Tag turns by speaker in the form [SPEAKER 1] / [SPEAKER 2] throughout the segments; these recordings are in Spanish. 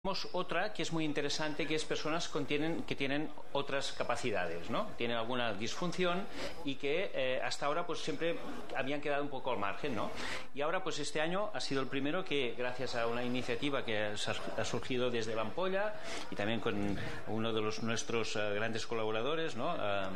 [SPEAKER 1] Tenemos otra que es muy interesante, que es personas que tienen otras capacidades, ¿no? Tienen alguna disfunción y que hasta ahora pues siempre habían quedado un poco al margen, ¿no? Y ahora pues este año ha sido el primero que, gracias a una iniciativa que ha surgido desde la Ampolla y también con uno de nuestros grandes colaboradores, ¿no?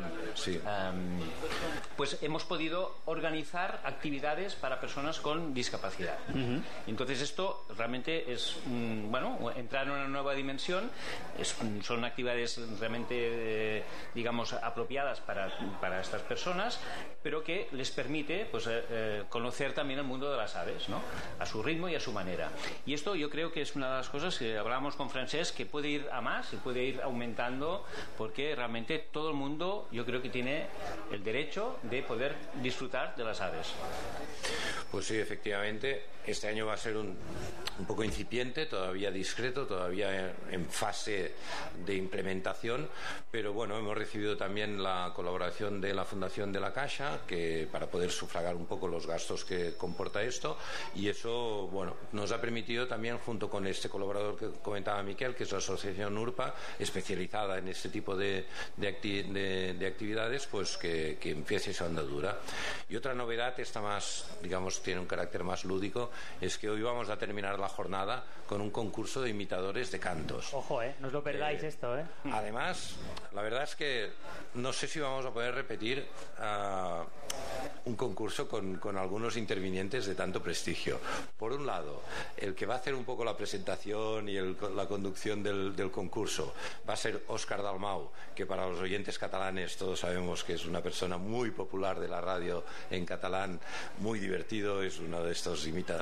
[SPEAKER 1] Pues hemos podido organizar actividades para personas con discapacidad. Entonces esto realmente es, entrar en una nueva dimensión. Son actividades realmente, digamos, apropiadas para estas personas, pero que les permite pues conocer también el mundo de las aves, ¿no? A su ritmo y a su manera. Y esto yo creo que es una de las cosas que hablábamos con Francesc, que puede ir a más y puede ir aumentando, porque realmente todo el mundo, yo creo que tiene el derecho de poder disfrutar de las aves.
[SPEAKER 2] Pues sí, efectivamente, este año va a ser un poco incipiente, todavía discreto, todavía en fase de implementación, pero bueno, hemos recibido también la colaboración de la Fundación de la Caixa, que para poder sufragar un poco los gastos que comporta esto, y eso, bueno, nos ha permitido también, junto con este colaborador que comentaba Miquel, que es la Asociación URPA, especializada en este tipo de actividades, pues que empiece esa andadura. Y otra novedad, esta más, digamos, tiene un carácter más lúdico, es que hoy vamos a terminar la jornada con un concurso de imitadores de cantos.
[SPEAKER 3] Ojo, no os lo perdáis esto,
[SPEAKER 2] Además, la verdad es que no sé si vamos a poder repetir un concurso con algunos intervinientes de tanto prestigio. Por un lado, el que va a hacer un poco la presentación y la conducción del concurso va a ser Óscar Dalmau, que para los oyentes catalanes todos sabemos que es una persona muy popular de la radio en catalán, muy divertido, es uno de estos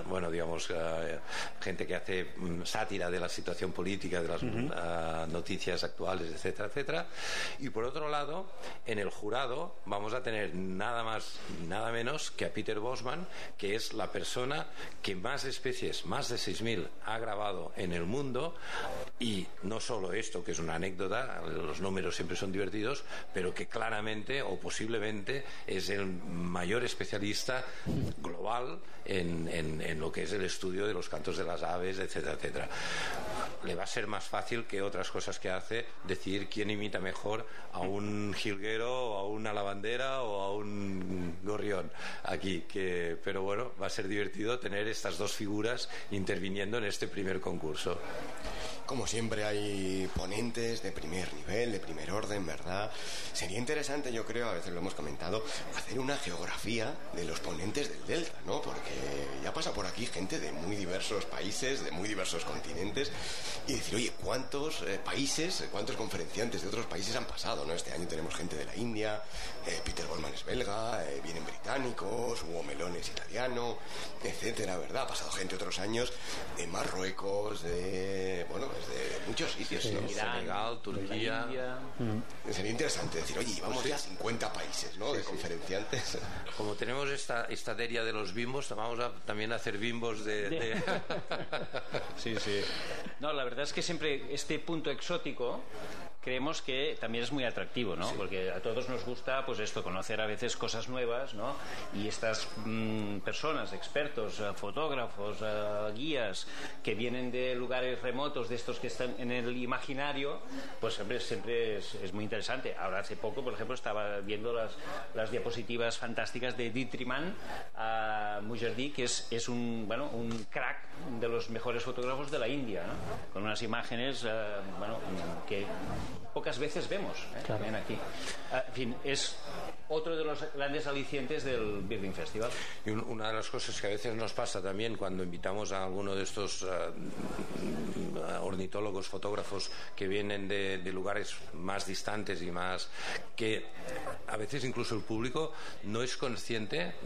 [SPEAKER 2] gente que hace sátira de la situación política, de las noticias actuales, etcétera, etcétera. Y por otro lado, en el jurado vamos a tener nada más y nada menos que a Peter Bosman, que es la persona que más especies, más de 6.000, ha grabado en el mundo. Y no solo esto, que es una anécdota, los números siempre son divertidos, pero que claramente o posiblemente es el mayor especialista global en lo que es el estudio de los cantos de las aves, etcétera, etcétera. Le va a ser más fácil que otras cosas que hace decidir quién imita mejor a un jilguero o a una lavandera o a un gorrión aquí, pero bueno, va a ser divertido tener estas dos figuras interviniendo en este primer concurso.
[SPEAKER 4] Como siempre hay ponentes de primer nivel, de primer orden, ¿verdad? Sería interesante, yo creo, a veces lo hemos comentado, hacer una geografía de los ponentes del Delta, ¿no? Porque ya pasa por aquí gente de muy diversos países, de muy diversos continentes, y decir, oye, ¿cuántos países, cuántos conferenciantes de otros países han pasado, ¿no? Este año tenemos gente de la India, Peter Bosman es belga, vienen británicos, Hugo Melón es italiano, etcétera, ¿verdad? Ha pasado gente otros años de Marruecos, de muchos sitios, ¿no?
[SPEAKER 2] Senegal, Turquía.
[SPEAKER 4] Sería interesante decir, oye, vamos ya a 50 países, ¿no? De conferenciantes.
[SPEAKER 2] Como tenemos esta deria de los bimbos, vamos a también a hacer bimbos de...
[SPEAKER 1] Sí. No, la verdad es que siempre este punto exótico creemos que también es muy atractivo, ¿no? Sí. Porque a todos nos gusta, pues esto, conocer a veces cosas nuevas, ¿no? Y estas personas, expertos, fotógrafos, guías, que vienen de lugares remotos, de estos que están en el imaginario, pues siempre es muy interesante. Ahora hace poco, por ejemplo, estaba viendo las diapositivas fantásticas de Dietrichmann a Mujardí, que es un crack de los mejores fotógrafos de la India, ¿no? Con unas imágenes que pocas veces vemos,
[SPEAKER 3] claro.
[SPEAKER 1] Ven aquí. En fin, es otro de los grandes alicientes del Birding Festival.
[SPEAKER 2] Y una de las cosas que a veces nos pasa también cuando invitamos a alguno de estos ornitólogos, fotógrafos que vienen de lugares más distantes y más, que a veces incluso el público no es consciente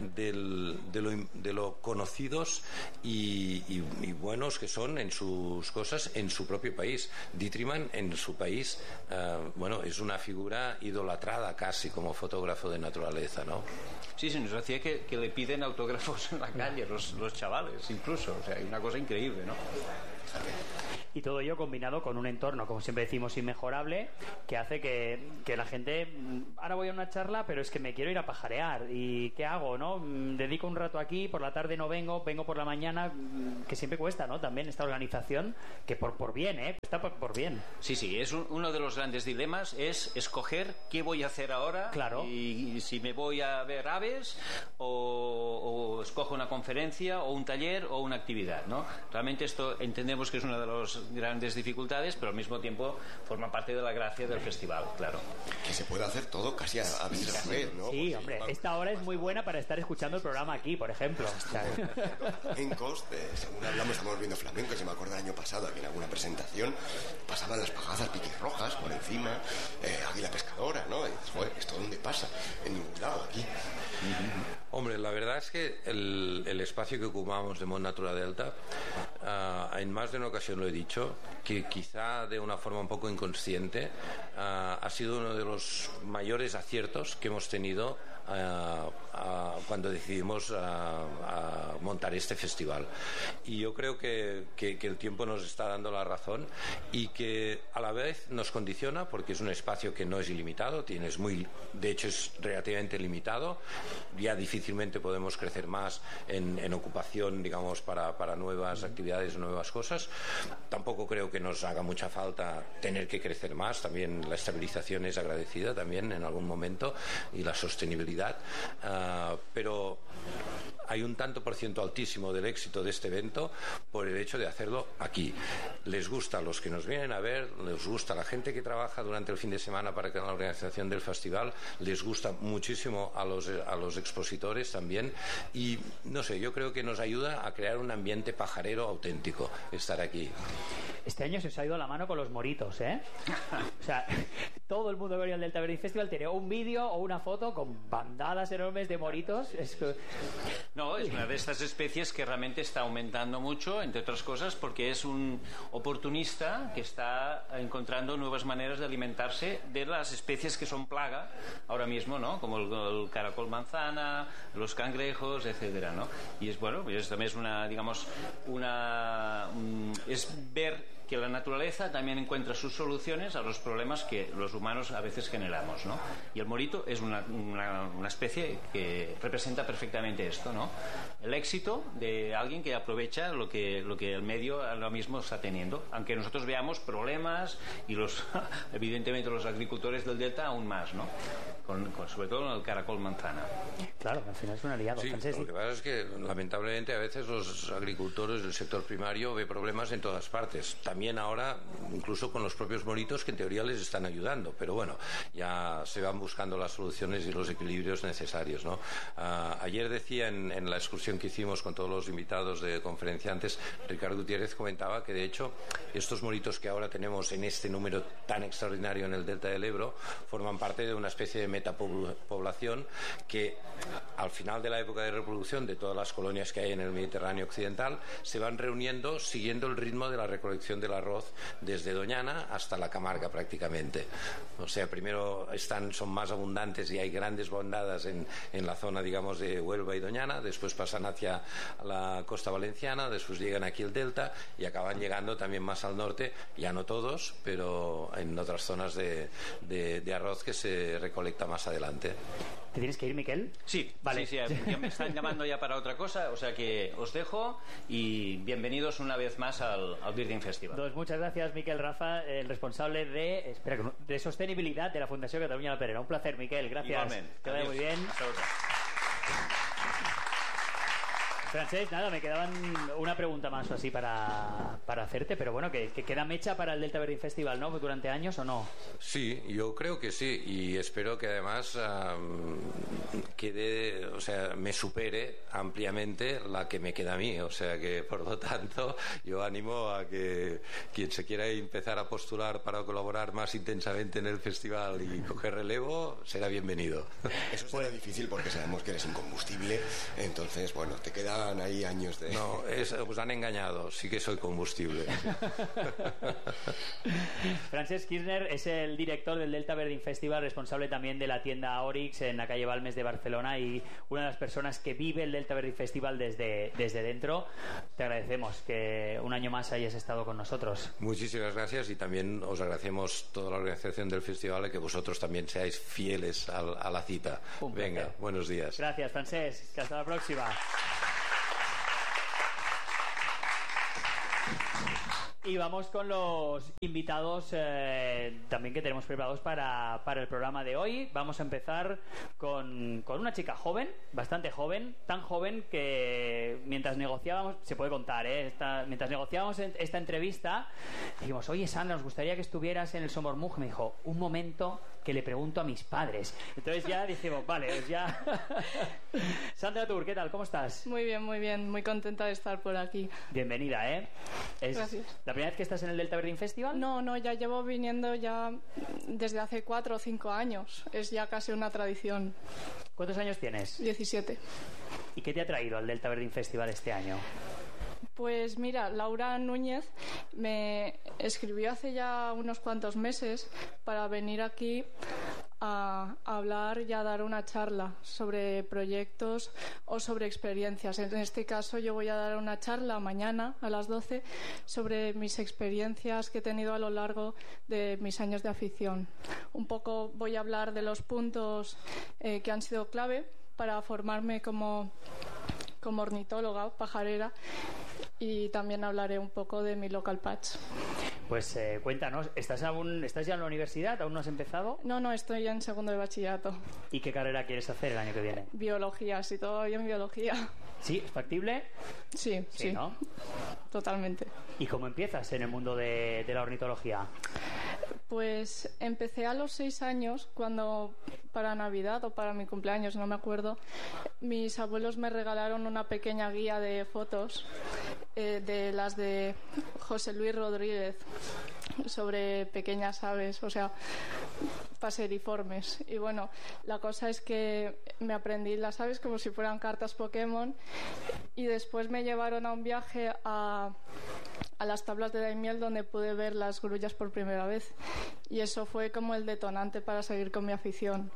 [SPEAKER 2] de lo conocidos y buenos que son en sus cosas en su propio país. Dietrichmann en su país es una figura idolatrada casi como fotógrafo de naturaleza, ¿no?
[SPEAKER 1] Sí, nos hacía que le piden autógrafos en la calle los chavales incluso, o sea, hay una cosa increíble, ¿no?
[SPEAKER 4] fíjate.
[SPEAKER 3] Y todo ello combinado con un entorno, como siempre decimos, inmejorable, que hace que la gente, ahora voy a una charla, pero es que me quiero ir a pajarear. ¿Y qué hago, no? Dedico un rato aquí, por la tarde no vengo por la mañana, que siempre cuesta, ¿no? También esta organización, que por bien, está por bien.
[SPEAKER 1] Sí, es uno de los grandes dilemas, es escoger qué voy a hacer ahora.
[SPEAKER 3] Claro.
[SPEAKER 1] Y si me voy a ver aves o escojo una conferencia o un taller o una actividad, ¿no? Realmente esto entendemos que es una de las grandes dificultades, pero al mismo tiempo forma parte de la gracia del festival, claro.
[SPEAKER 4] Que se puede hacer todo casi a veces a la vez, ¿no?
[SPEAKER 3] Sí,
[SPEAKER 4] Porque,
[SPEAKER 3] hombre, esta hora es muy buena para estar escuchando el programa aquí, por ejemplo.
[SPEAKER 4] en Costes, según hablamos, estamos viendo flamenco, si me acuerdo el año pasado, aquí en alguna presentación, pasaban las pagazas piquirrojas por encima, águila pescadora, ¿no? Y dices, joder, ¿esto dónde pasa? En ningún lado, aquí.
[SPEAKER 2] Hombre, la verdad es que el espacio que ocupamos de Mont Natura Delta, en más de una ocasión lo he dicho, que quizá de una forma un poco inconsciente, ha sido uno de los mayores aciertos que hemos tenido cuando decidimos montar este festival. Y yo creo que el tiempo nos está dando la razón y que a la vez nos condiciona, porque es un espacio que no es ilimitado, de hecho es relativamente limitado, ya difícilmente podemos crecer más en ocupación, digamos, para nuevas actividades, nuevas cosas. Tampoco creo que nos haga mucha falta tener que crecer más, también la estabilización es agradecida también en algún momento, y la sostenibilidad, pero hay un tanto por ciento altísimo del éxito de este evento por el hecho de hacerlo aquí. Les gusta a los que nos vienen a ver, les gusta a la gente que trabaja durante el fin de semana para la organización del festival, les gusta muchísimo a los expositores también, y no sé, yo creo que nos ayuda a crear un ambiente pajarero auténtico estar aquí.
[SPEAKER 3] Este año se os ha ido la mano con los moritos, ¿eh? O sea, todo el mundo que venía al Delta Verde Festival tenía un vídeo o una foto con bandadas enormes de moritos.
[SPEAKER 1] No, es una de estas especies que realmente está aumentando mucho, entre otras cosas, porque es un oportunista que está encontrando nuevas maneras de alimentarse de las especies que son plaga ahora mismo, ¿no? Como el caracol manzana, los cangrejos, etcétera, ¿no? Y es bueno, pues también es es ver que la naturaleza también encuentra sus soluciones a los problemas que los humanos a veces generamos, ¿no? Y el morito es una especie que representa perfectamente esto, ¿no? El éxito de alguien que aprovecha lo que el medio ahora mismo está teniendo, aunque nosotros veamos problemas y evidentemente los agricultores del delta aún más, ¿no? Sobre todo en el caracol manzana.
[SPEAKER 3] Claro, al final es un aliado.
[SPEAKER 2] Sí, lo que pasa es que lamentablemente a veces los agricultores del sector primario ve problemas en todas partes. También ahora, incluso con los propios moritos, que en teoría les están ayudando, pero bueno, ya se van buscando las soluciones y los equilibrios necesarios, ¿no? Ayer decía en la excursión que hicimos con todos los invitados de conferenciantes, Ricardo Gutiérrez comentaba que de hecho estos moritos que ahora tenemos en este número tan extraordinario en el delta del Ebro forman parte de una especie de metapoblación que al final de la época de reproducción de todas las colonias que hay en el Mediterráneo occidental se van reuniendo siguiendo el ritmo de la recolección del arroz desde Doñana hasta la Camarga prácticamente. O sea, primero son más abundantes y hay grandes bandadas en la zona, digamos, de Huelva y Doñana, después pasan hacia la costa valenciana, después llegan aquí el delta y acaban llegando también más al norte, ya no todos, pero en otras zonas de arroz que se recolecta más adelante.
[SPEAKER 3] ¿Te tienes que ir, Miquel?
[SPEAKER 1] Sí,
[SPEAKER 3] vale.
[SPEAKER 1] Sí, ya me están llamando ya para otra cosa, o sea que os dejo y bienvenidos una vez más al Birding Festival.
[SPEAKER 3] Pues muchas gracias, Miquel Rafa, el responsable de sostenibilidad de la Fundación Cataluña La Perera. Un placer, Miquel, gracias.
[SPEAKER 1] Igualmente.
[SPEAKER 3] Que vaya muy bien. Francesc, nada, me quedaban una pregunta más o así para hacerte, pero bueno, que queda mecha para el Delta Birding Festival, ¿no? ¿Durante años o no?
[SPEAKER 2] Sí, yo creo que sí, y espero que además me supere ampliamente la que me queda a mí, o sea que por lo tanto yo animo a que quien se quiera empezar a postular para colaborar más intensamente en el festival y coger relevo, será bienvenido.
[SPEAKER 4] Eso será difícil porque sabemos que eres incombustible, entonces bueno, te queda quedan ahí años de...
[SPEAKER 2] No, os han engañado, sí que soy combustible.
[SPEAKER 3] Francesc Kirchner es el director del Delta Verdín Festival, responsable también de la tienda Orix en la calle Balmes de Barcelona y una de las personas que vive el Delta Verdín Festival desde dentro. Te agradecemos que un año más hayas estado con nosotros.
[SPEAKER 2] Muchísimas gracias y también os agradecemos toda la organización del festival y que vosotros también seáis fieles a la cita. Venga, buenos días.
[SPEAKER 3] Gracias, Francesc. Hasta la próxima. Y vamos con los invitados también que tenemos preparados para el programa de hoy. Vamos a empezar con una chica joven, bastante joven, tan joven que mientras negociábamos, se puede contar, mientras negociábamos esta entrevista, dijimos, oye Sandra, nos gustaría que estuvieras en el Somormuj. Me dijo, un momento que le pregunto a mis padres. Entonces ya dijimos, vale, pues ya. Sandra Tur, ¿qué tal? ¿Cómo estás?
[SPEAKER 5] Muy bien, muy contenta de estar por aquí.
[SPEAKER 3] Bienvenida,
[SPEAKER 5] Gracias.
[SPEAKER 3] ¿La primera vez que estás en el Delta Verdín Festival?
[SPEAKER 5] No, ya llevo viniendo ya desde hace 4 o 5 años. Es ya casi una tradición.
[SPEAKER 3] ¿Cuántos años tienes?
[SPEAKER 5] 17.
[SPEAKER 3] ¿Y qué te ha traído al Delta Verdín Festival este año?
[SPEAKER 5] Pues mira, Laura Núñez me escribió hace ya unos cuantos meses para venir aquí a hablar y a dar una charla sobre proyectos o sobre experiencias. En este caso yo voy a dar una charla mañana a las 12 sobre mis experiencias que he tenido a lo largo de mis años de afición. Un poco voy a hablar de los puntos que han sido clave para formarme como ornitóloga, pajarera, y también hablaré un poco de mi local patch.
[SPEAKER 3] Pues cuéntanos, ¿estás ya en la universidad? ¿Aún no has empezado?
[SPEAKER 5] No, estoy ya en segundo de bachillerato.
[SPEAKER 3] ¿Y qué carrera quieres hacer el año que viene?
[SPEAKER 5] Biología, sí, todavía en biología.
[SPEAKER 3] ¿Sí? ¿Es factible?
[SPEAKER 5] Sí.
[SPEAKER 3] ¿No?
[SPEAKER 5] Totalmente.
[SPEAKER 3] ¿Y cómo empiezas en el mundo de la ornitología?
[SPEAKER 5] Pues empecé a los 6 años, cuando para Navidad o para mi cumpleaños, no me acuerdo, mis abuelos me regalaron una pequeña guía de fotos de las de José Luis Rodríguez sobre pequeñas aves, o sea, paseriformes. Y bueno, la cosa es que me aprendí las aves como si fueran cartas Pokémon y después me llevaron a un viaje a las tablas de Daimiel, donde pude ver las grullas por primera vez, y eso fue como el detonante para seguir con mi afición.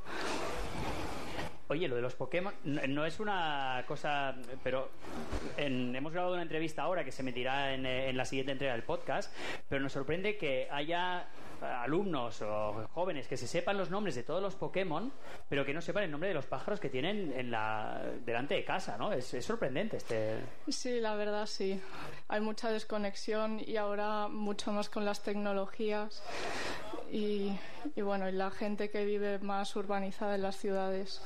[SPEAKER 3] Oye, lo de los Pokémon no es una cosa, pero hemos grabado una entrevista ahora que se emitirá en la siguiente entrega del podcast, pero nos sorprende que haya alumnos o jóvenes que se sepan los nombres de todos los Pokémon, pero que no sepan el nombre de los pájaros que tienen delante de casa, ¿no? Es sorprendente
[SPEAKER 5] Sí, la verdad sí. Hay mucha desconexión y ahora mucho más con las tecnologías y bueno, y la gente que vive más urbanizada en las ciudades.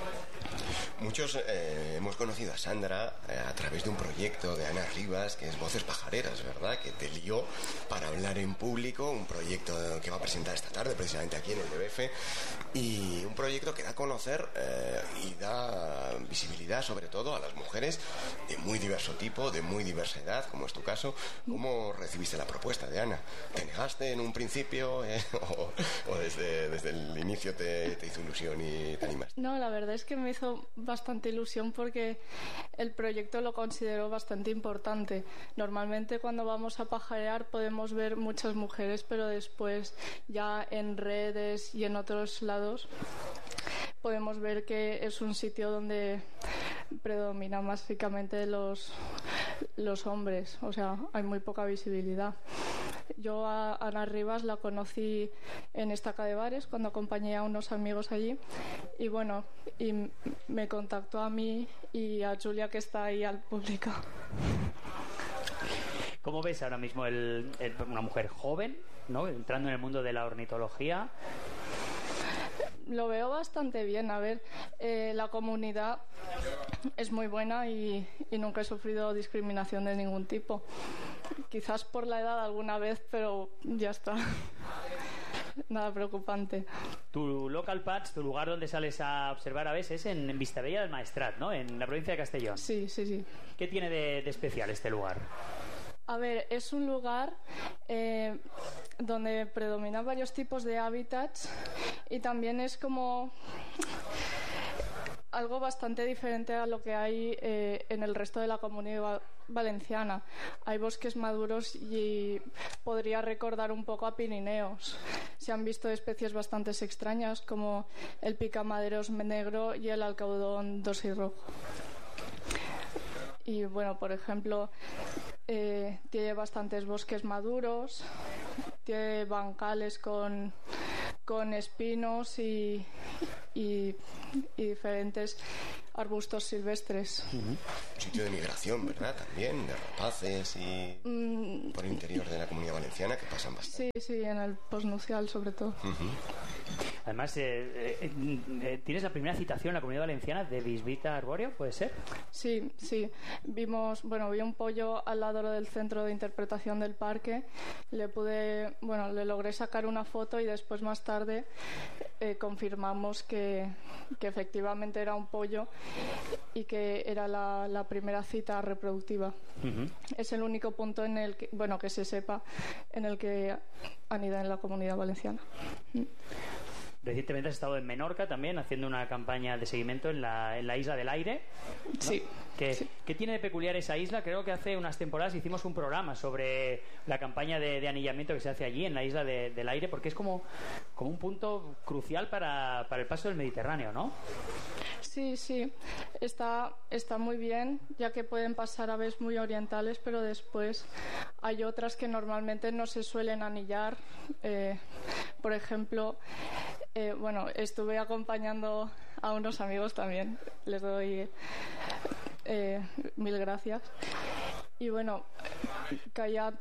[SPEAKER 4] Muchos hemos conocido a Sandra a través de un proyecto de Ana Rivas, que es Voces Pajareras, ¿verdad? Que te lió para hablar en público, un proyecto que va a presentar esta tarde precisamente aquí en el DBF, y un proyecto que da a conocer y da visibilidad sobre todo a las mujeres de muy diverso tipo, de muy diversa edad, como es tu caso. ¿Cómo recibiste la propuesta de Ana? ¿Te negaste en un principio o desde el inicio te hizo ilusión y te animaste?
[SPEAKER 5] No, la verdad es que me hizo bastante ilusión porque el proyecto lo considero bastante importante. Normalmente cuando vamos a pajarear podemos ver muchas mujeres, pero después ya en redes y en otros lados podemos ver que es un sitio donde predominan básicamente los hombres, o sea, hay muy poca visibilidad. Yo a Ana Rivas la conocí en Estaca de Bares cuando acompañé a unos amigos allí y bueno, y me contactó a mí y a Julia, que está ahí al público.
[SPEAKER 3] ¿Cómo ves ahora mismo una mujer joven, ¿no?, entrando en el mundo de la ornitología?
[SPEAKER 5] Lo veo bastante bien. A ver, la comunidad es muy buena y nunca he sufrido discriminación de ningún tipo. Quizás por la edad alguna vez, pero ya está. Nada preocupante.
[SPEAKER 3] Tu local patch, tu lugar donde sales a observar aves, es en Vistabella del Maestrat, ¿no?, en la provincia de Castellón.
[SPEAKER 5] Sí.
[SPEAKER 3] ¿Qué tiene de especial este lugar?
[SPEAKER 5] A ver, es un lugar donde predominan varios tipos de hábitats y también es como algo bastante diferente a lo que hay en el resto de la Comunidad Valenciana. Hay bosques maduros y podría recordar un poco a Pirineos. Se han visto especies bastante extrañas como el picamaderos negro y el alcaudón dosirrojo. Y bueno, por ejemplo, tiene bastantes bosques maduros, tiene bancales con espinos y diferentes arbustos silvestres.
[SPEAKER 4] Un sitio de migración, ¿verdad? También, de rapaces y por el interior de la Comunidad Valenciana que pasan bastante.
[SPEAKER 5] Sí, en el posnucial sobre todo.
[SPEAKER 3] Además, ¿tienes la primera citación en la Comunidad Valenciana de bisbita arbóreo? ¿Puede ser?
[SPEAKER 5] Sí. Vi un pollo al lado del centro de interpretación del parque. Le logré sacar una foto y después más tarde confirmamos que efectivamente era un pollo y que era la primera cita reproductiva. Es el único punto en el que se sepa en el que anida en la Comunidad Valenciana.
[SPEAKER 3] Recientemente has estado en Menorca también haciendo una campaña de seguimiento en la Isla del Aire, ¿no?
[SPEAKER 5] Sí.
[SPEAKER 3] ¿Qué tiene de peculiar esa isla? Creo que hace unas temporadas hicimos un programa sobre la campaña de anillamiento que se hace allí en la Isla del Aire, porque es como un punto crucial para el paso del Mediterráneo, ¿no?
[SPEAKER 5] Sí, está muy bien, ya que pueden pasar aves muy orientales, pero después hay otras que normalmente no se suelen anillar. Por ejemplo, estuve acompañando a unos amigos también, les doy mil gracias. Y caía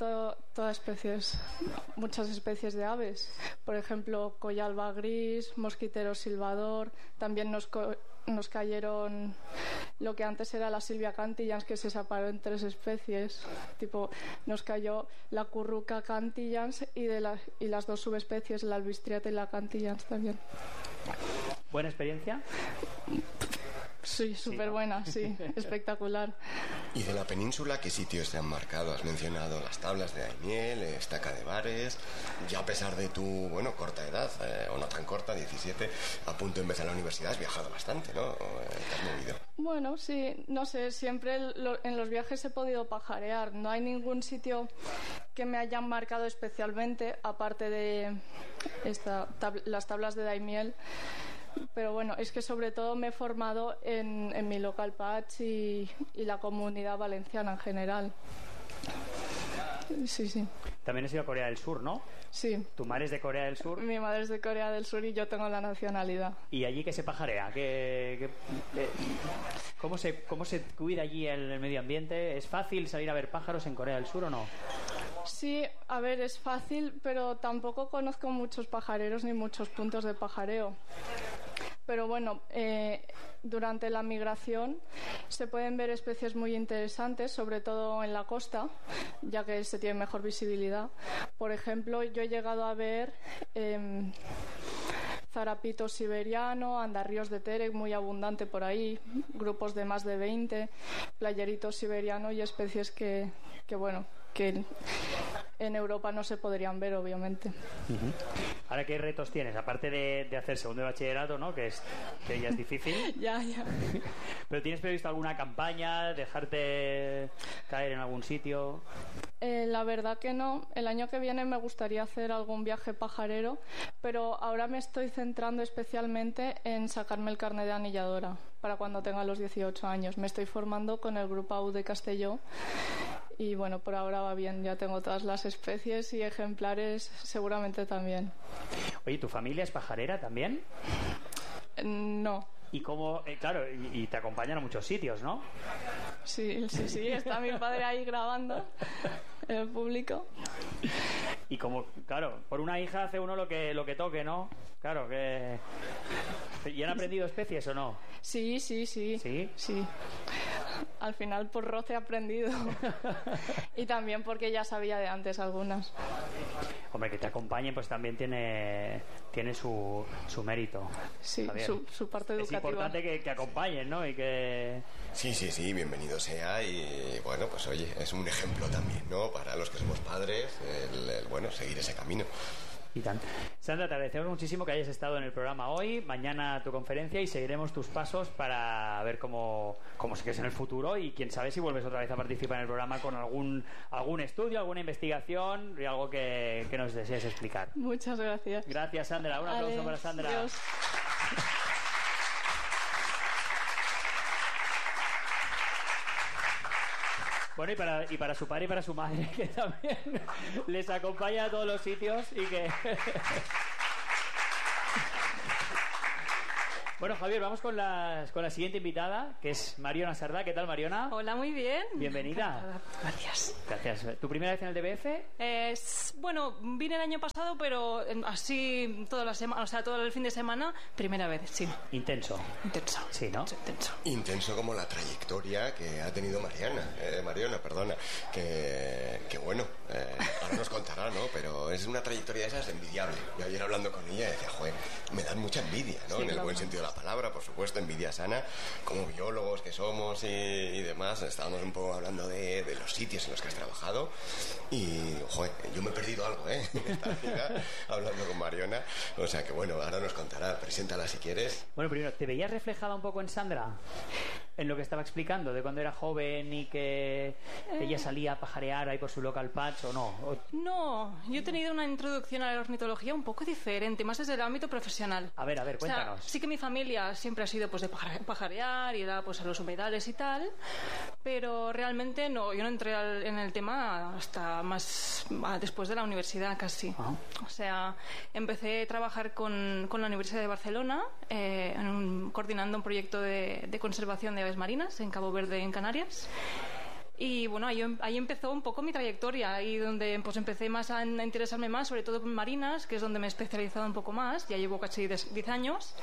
[SPEAKER 5] muchas especies de aves, por ejemplo collalba gris, mosquitero silbador. También nos cayeron lo que antes era la Silvia cantillans, que se separó en 3 especies. Nos cayó la curruca cantillans y las 2 subespecies, la albistriata y la cantillans también.
[SPEAKER 3] ¿Buena experiencia?
[SPEAKER 5] Sí, súper buena, sí, espectacular.
[SPEAKER 4] ¿Y de la península qué sitios te han marcado? Has mencionado las tablas de Daimiel, Estaca de Bares. Ya a pesar de tu, corta edad, o no tan corta, 17, a punto de empezar la universidad, has viajado bastante, ¿no? ¿Te has movido?
[SPEAKER 5] Bueno, sí, no sé, siempre en los viajes he podido pajarear. No hay ningún sitio que me hayan marcado especialmente, aparte de las tablas de Daimiel. Pero es que sobre todo me he formado en mi local patch y la Comunidad Valenciana en general. Sí.
[SPEAKER 3] También has ido a Corea del Sur, ¿no?
[SPEAKER 5] Sí.
[SPEAKER 3] ¿Tu madre es de Corea del Sur?
[SPEAKER 5] Mi madre es de Corea del Sur y yo tengo la nacionalidad.
[SPEAKER 3] ¿Y allí qué se pajarea? ¿Cómo se cuida allí el medio ambiente? ¿Es fácil salir a ver pájaros en Corea del Sur o no?
[SPEAKER 5] Sí, a ver, es fácil, pero tampoco conozco muchos pajareros ni muchos puntos de pajareo. Pero durante la migración se pueden ver especies muy interesantes, sobre todo en la costa, ya que se tiene mejor visibilidad. Por ejemplo, yo he llegado a ver zarapito siberiano, andarríos de Terek muy abundante por ahí, grupos de más de 20, playerito siberiano y especies que en Europa no se podrían ver, obviamente.
[SPEAKER 3] Ahora, ¿qué retos tienes? Aparte de hacer segundo de bachillerato, ¿no? Que ya es difícil.
[SPEAKER 5] Ya.
[SPEAKER 3] ¿Pero tienes previsto alguna campaña? ¿Dejarte caer en algún sitio?
[SPEAKER 5] La verdad que no. El año que viene me gustaría hacer algún viaje pajarero, pero ahora me estoy centrando especialmente en sacarme el carnet de anilladora para cuando tenga los 18 años. Me estoy formando con el Grupo AU de Castelló. Y por ahora va bien, ya tengo todas las especies y ejemplares seguramente también.
[SPEAKER 3] Oye, ¿tu familia es pajarera también?
[SPEAKER 5] No.
[SPEAKER 3] ¿Y cómo? Claro, y te acompañan a muchos sitios, ¿no?
[SPEAKER 5] Sí, está mi padre ahí grabando en el público.
[SPEAKER 3] Y como, claro, por una hija hace uno lo que toque, ¿no? Claro, que... ¿Y han aprendido especies o no?
[SPEAKER 5] Sí. ¿Sí? Al final por roce he aprendido. Y también porque ya sabía de antes algunas.
[SPEAKER 3] Hombre, que te acompañen pues también tiene su mérito.
[SPEAKER 5] Sí, su parte educativa.
[SPEAKER 3] Es importante que acompañen, ¿no? Y que...
[SPEAKER 4] Sí, bienvenido sea. Y pues oye, es un ejemplo también, ¿no? Para los que somos padres, seguir ese camino.
[SPEAKER 3] Y tanto. Sandra, te agradecemos muchísimo que hayas estado en el programa hoy. Mañana tu conferencia y seguiremos tus pasos para ver cómo sigues en el futuro y quién sabe si vuelves otra vez a participar en el programa con algún estudio, alguna investigación y algo que nos desees explicar.
[SPEAKER 5] Muchas gracias.
[SPEAKER 3] Gracias, Sandra. Un aplauso para Sandra.
[SPEAKER 5] Adiós.
[SPEAKER 3] Bueno, y para su padre y para su madre, que también les acompaña a todos los sitios y que... Bueno, Javier, vamos con la siguiente invitada, que es Mariona Sardá. ¿Qué tal, Mariona?
[SPEAKER 6] Hola, muy bien.
[SPEAKER 3] Bienvenida.
[SPEAKER 6] Encantada. Gracias.
[SPEAKER 3] Gracias. ¿Tu primera vez en el DBF?
[SPEAKER 6] Bueno, vine el año pasado, pero así toda la semana, o sea, todo el fin de semana, primera vez, sí.
[SPEAKER 3] Intenso.
[SPEAKER 6] Intenso.
[SPEAKER 3] Sí, ¿no?
[SPEAKER 6] Sí, intenso.
[SPEAKER 4] Intenso como la trayectoria que ha tenido Mariona, perdona, que bueno, ahora nos contará, ¿no? Pero es una trayectoria de esas envidiable. Yo ayer hablando con ella decía, joder, me dan mucha envidia, ¿no?
[SPEAKER 6] Sí,
[SPEAKER 4] en el
[SPEAKER 6] claro.
[SPEAKER 4] buen sentido de la palabra, por supuesto, envidia sana, como biólogos que somos y demás. Estábamos un poco hablando de los sitios en los que has trabajado y, joder, yo me he perdido algo, en esta vida, hablando con Mariona. O sea que bueno, ahora nos contará, preséntala si quieres.
[SPEAKER 3] Bueno, primero, ¿te veías reflejada un poco en Sandra? En lo que estaba explicando, de cuando era joven y que ella salía a pajarear ahí por su local patch, ¿o no?
[SPEAKER 6] No, yo he tenido una introducción a la ornitología un poco diferente, más desde el ámbito profesional.
[SPEAKER 3] A ver, cuéntanos.
[SPEAKER 6] O sea, sí que mi familia siempre ha sido pues de pajarear y era pues a los humedales y tal, pero realmente no, yo no entré en el tema hasta más después de la universidad casi.
[SPEAKER 3] Ah.
[SPEAKER 6] O sea, empecé a trabajar con la Universidad de Barcelona coordinando un proyecto de conservación de aves marinas en Cabo Verde, en Canarias. Y bueno, ahí empezó un poco mi trayectoria, ahí donde pues empecé más a interesarme más, sobre todo en marinas, que es donde me he especializado un poco más, ya llevo casi 10 años.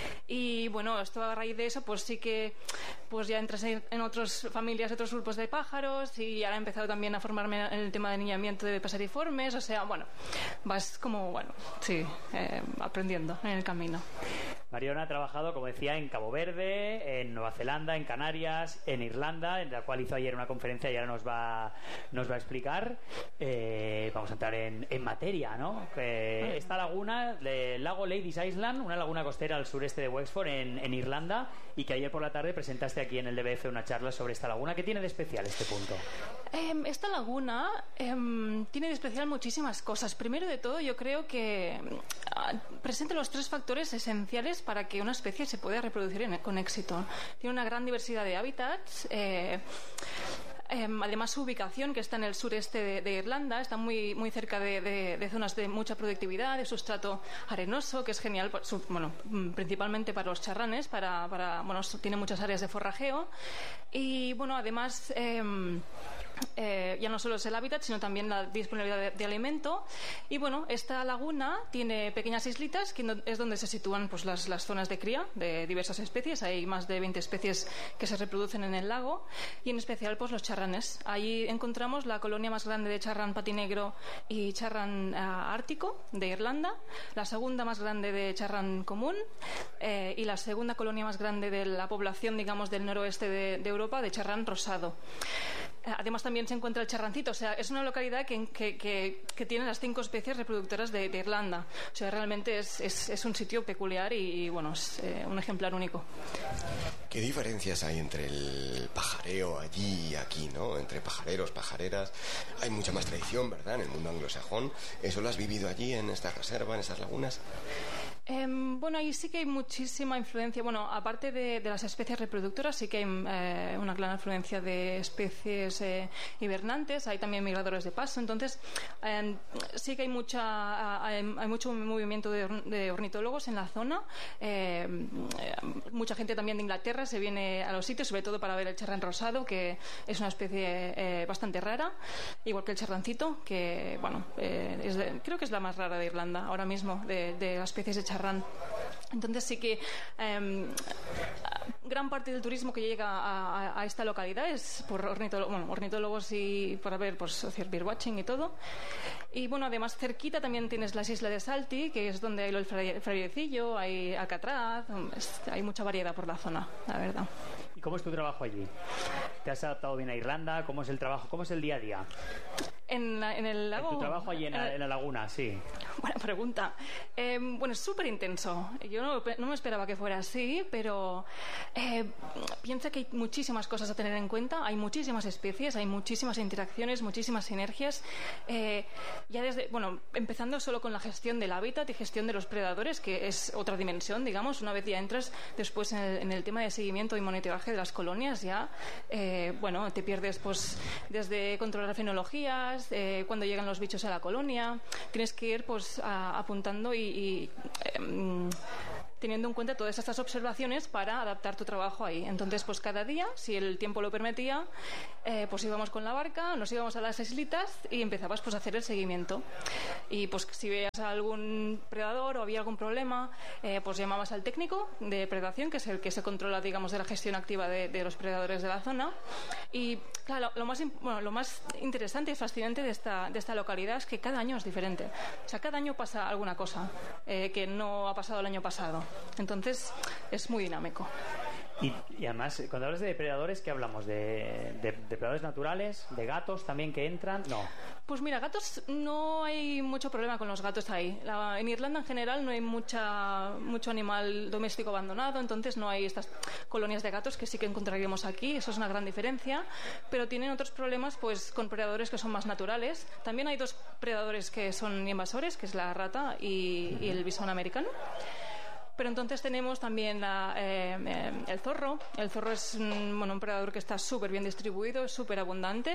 [SPEAKER 6] Y bueno, esto a raíz de eso, pues sí que pues ya entré en otras familias, otros grupos de pájaros, y ahora he empezado también a formarme en el tema de niñamiento de paseriformes, o sea, bueno, vas como, bueno, sí, aprendiendo en el camino.
[SPEAKER 3] Mariona ha trabajado, como decía, en Cabo Verde, en Nueva Zelanda, en Canarias, en Irlanda, en la cual hizo ayer una conferencia y ahora nos va a explicar. Vamos a entrar en materia, ¿no? Esta laguna, el lago Ladies Island, una laguna costera al sureste de Wexford, en Irlanda, y que ayer por la tarde presentaste aquí en el DBF una charla sobre esta laguna. ¿Qué tiene de especial este punto?
[SPEAKER 6] Esta laguna tiene de especial muchísimas cosas. Primero de todo, yo creo que presenta los 3 factores esenciales para que una especie se pueda reproducir con éxito. Tiene una gran diversidad de hábitats. Además, su ubicación, que está en el sureste de Irlanda, está muy, muy cerca de zonas de mucha productividad, de sustrato arenoso, que es genial, bueno, principalmente para los charranes, bueno, tiene muchas áreas de forrajeo. Y bueno, además, ya no solo es el hábitat, sino también la disponibilidad de alimento. Y bueno, esta laguna tiene pequeñas islitas, que es donde se sitúan pues las zonas de cría de diversas especies. Hay más de 20 especies que se reproducen en el lago, y en especial pues los charranes. Allí encontramos la colonia más grande de charrán patinegro y charrán ártico de Irlanda, la segunda más grande de charrán común, y la segunda colonia más grande de la población, digamos, del noroeste de Europa, de charrán rosado. Además también se encuentra el charrancito, o sea, es una localidad que tiene las 5 especies reproductoras de Irlanda. O sea, realmente es un sitio peculiar y bueno, es un ejemplar único.
[SPEAKER 4] ¿Qué diferencias hay entre el pajareo allí y aquí, ¿no? Entre pajareros, pajareras. Hay mucha más tradición, ¿verdad? En el mundo anglosajón. ¿Eso lo has vivido allí, en esta reserva, en estas lagunas?
[SPEAKER 6] Bueno, ahí sí que hay muchísima influencia. Bueno, aparte de las especies reproductoras, sí que hay una clara influencia de especies hibernantes. Hay también migradores de paso. Entonces, sí que hay mucho movimiento de ornitólogos en la zona. Mucha gente también de Inglaterra se viene a los sitios, sobre todo para ver el charrán rosado, que es una especie bastante rara, igual que el charrancito, que bueno, creo que es la más rara de Irlanda ahora mismo, de las especies de charrán. Entonces sí que gran parte del turismo que llega a esta localidad es por ornitólogos y para ver, pues, hacer birdwatching y todo. Y bueno, además cerquita también tienes las islas de Salty, que es donde hay el frailecillo, hay alcatraz, hay mucha variedad por la zona, la verdad.
[SPEAKER 3] ¿Y cómo es tu trabajo allí? ¿Te has adaptado bien a Irlanda? ¿Cómo es el trabajo? ¿Cómo es el día a día?
[SPEAKER 6] En el lago.
[SPEAKER 3] Tu trabajo allí en la laguna, sí.
[SPEAKER 6] Buena pregunta. Bueno, es súper intenso. Yo no me esperaba que fuera así, pero piensa que hay muchísimas cosas a tener en cuenta, hay muchísimas especies, hay muchísimas interacciones, muchísimas sinergias. Ya desde, bueno, empezando solo con la gestión del hábitat y gestión de los predadores, que es otra dimensión, digamos. Una vez ya entras después en el tema de seguimiento y monitoraje de las colonias, ya, bueno, te pierdes pues desde controlar fenologías, cuando llegan los bichos a la colonia, tienes que ir pues apuntando y teniendo en cuenta todas estas observaciones para adaptar tu trabajo ahí. Entonces, pues cada día, si el tiempo lo permitía, pues íbamos con la barca, nos íbamos a las islitas y empezabas pues a hacer el seguimiento. Y pues si veías a algún predador o había algún problema, pues llamabas al técnico de predación, que es el que se controla, digamos, de la gestión activa de los predadores de la zona. Y claro, lo más interesante y fascinante de esta localidad es que cada año es diferente. O sea, cada año pasa alguna cosa que no ha pasado el año pasado. Entonces es muy dinámico.
[SPEAKER 3] Y además, cuando hablas de depredadores, ¿qué hablamos? ¿De depredadores naturales? ¿De gatos también que entran? No.
[SPEAKER 6] Pues mira, gatos, no hay mucho problema con los gatos ahí. En Irlanda en general no hay mucho animal doméstico abandonado, entonces no hay estas colonias de gatos que sí que encontraríamos aquí. Eso es una gran diferencia. Pero tienen otros problemas pues con predadores que son más naturales. También hay dos predadores que son invasores, que es la rata y el bisón americano. Pero entonces tenemos también el zorro. El zorro es un predador que está súper bien distribuido, súper abundante,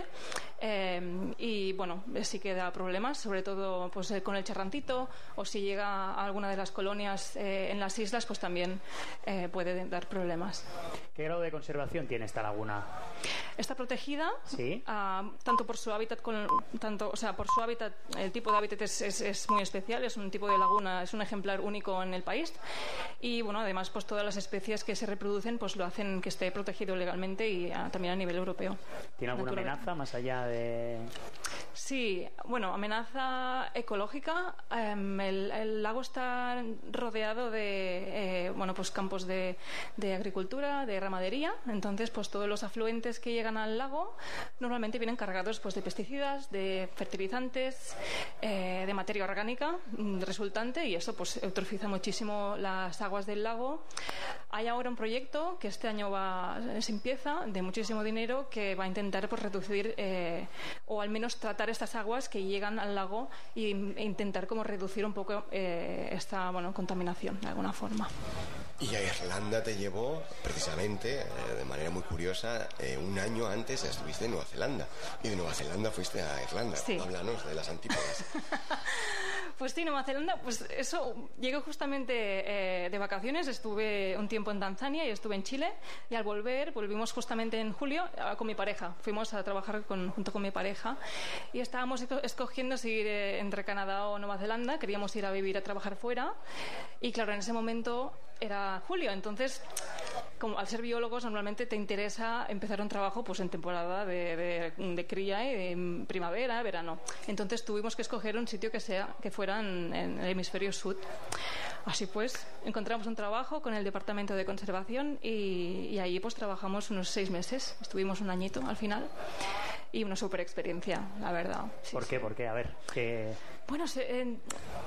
[SPEAKER 6] y bueno, sí que da problemas, sobre todo pues con el charrantito, o si llega a alguna de las colonias en las islas, pues también puede dar problemas.
[SPEAKER 3] ¿Qué grado de conservación tiene esta laguna?
[SPEAKER 6] Está protegida,
[SPEAKER 3] ¿sí?
[SPEAKER 6] Tanto por su hábitat, por su hábitat, el tipo de hábitat es muy especial, es un tipo de laguna, es un ejemplar único en el país. Y bueno, además pues todas las especies que se reproducen pues lo hacen que esté protegido legalmente y también a nivel europeo.
[SPEAKER 3] ¿Tiene alguna amenaza más allá de...?
[SPEAKER 6] Sí, bueno, amenaza ecológica. El lago está rodeado de pues campos de agricultura, de ramadería. Entonces pues todos los afluentes que llegan al lago normalmente vienen cargados pues de pesticidas, de fertilizantes, de materia orgánica resultante, y eso pues eutrofiza muchísimo las aguas del lago. Hay ahora un proyecto que este año se empieza, de muchísimo dinero, que va a intentar pues reducir o al menos tratar estas aguas que llegan al lago e intentar como reducir un poco esta contaminación de alguna forma.
[SPEAKER 4] Y a Irlanda te llevó precisamente, de manera muy curiosa, un año antes estuviste en Nueva Zelanda, y de Nueva Zelanda fuiste a Irlanda.
[SPEAKER 6] Sí.
[SPEAKER 4] Háblanos de las antípodas.
[SPEAKER 6] Pues sí, Nueva Zelanda, pues eso, llegué justamente de vacaciones, estuve un tiempo en Tanzania y estuve en Chile, y al volvimos justamente en julio con mi pareja. Fuimos a trabajar junto con mi pareja y estábamos escogiendo si ir entre Canadá o Nueva Zelanda. Queríamos ir a vivir, a trabajar fuera, y claro, en ese momento era julio, entonces como al ser biólogos normalmente te interesa empezar un trabajo pues en temporada de cría y de primavera, verano. Entonces tuvimos que escoger un sitio que fuera en el hemisferio sur. Así pues encontramos un trabajo con el departamento de conservación y ahí pues trabajamos unos 6 meses. Estuvimos un añito al final y una super experiencia, la verdad. Sí,
[SPEAKER 3] ¿Por qué? ¿Por qué? A ver, ¿qué...?
[SPEAKER 6] Bueno, en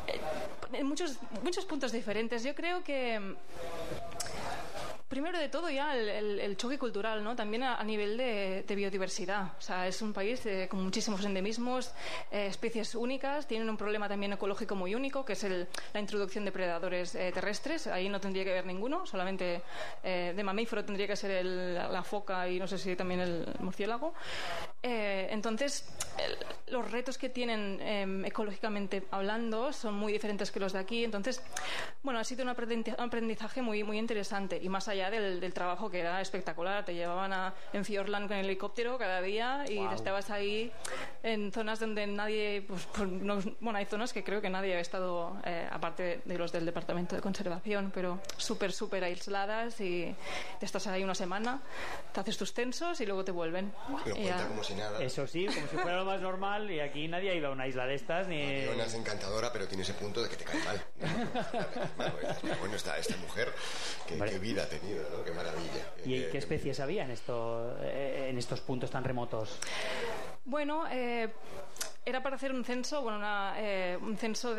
[SPEAKER 6] muchos puntos diferentes. Yo creo que primero de todo ya el choque cultural, ¿no? También a nivel de biodiversidad. O sea, es un país con muchísimos endemismos, especies únicas. Tienen un problema también ecológico muy único, que es la introducción de predadores terrestres. Ahí no tendría que haber ninguno, solamente de mamífero tendría que ser la foca y no sé si también el murciélago. Entonces, los retos que tienen ecológicamente hablando son muy diferentes que los de aquí. Entonces, bueno, ha sido un aprendizaje muy, muy interesante, y más allá del trabajo, que era espectacular. Te llevaban en Fiordland con el helicóptero cada día y wow. Estabas ahí en zonas donde nadie hay zonas que creo que nadie ha estado, aparte de los del departamento de conservación, pero súper aisladas, y te estás ahí una semana, te haces tus censos y luego te vuelven.
[SPEAKER 4] Pero cuenta como si nada.
[SPEAKER 3] Eso sí, como si fuera lo más normal, y aquí nadie ha ido a una isla de estas ni...
[SPEAKER 4] Fiona es encantadora, pero tiene ese punto de que te cae mal. Bueno, esta mujer, qué vida ha tenido, ¿no? Qué maravilla.
[SPEAKER 3] ¿Y qué especies había en estos puntos tan remotos?
[SPEAKER 6] Bueno, era para hacer un censo, bueno, un censo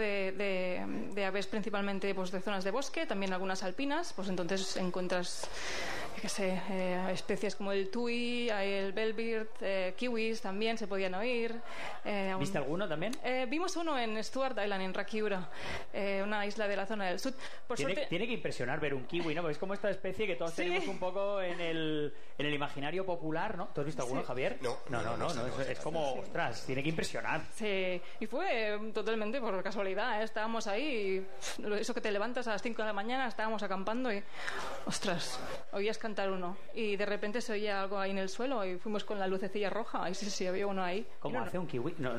[SPEAKER 6] de aves principalmente pues, de zonas de bosque, también algunas alpinas, pues entonces encuentras, qué sé, especies como el tui, el bellbird, kiwis también se podían oír.
[SPEAKER 3] ¿Viste alguno también?
[SPEAKER 6] Vimos uno en Stuart Island, en Rakiura, una isla de la zona del sur.
[SPEAKER 3] Tiene que impresionar ver un kiwi, ¿no? Porque es como esta especie que todos tenemos un poco en el imaginario popular, ¿no? ¿Tú has visto alguno, Javier?
[SPEAKER 4] No,
[SPEAKER 3] es como, ostras, tiene que impresionar.
[SPEAKER 6] Sí, y fue totalmente por casualidad, ¿eh? Estábamos ahí, eso que te levantas a las 5 de la mañana, estábamos acampando y, ostras, oías cantar uno. Y de repente se oía algo ahí en el suelo y fuimos con la lucecilla roja y sí, había uno ahí.
[SPEAKER 3] ¿Cómo hace un kiwi? No.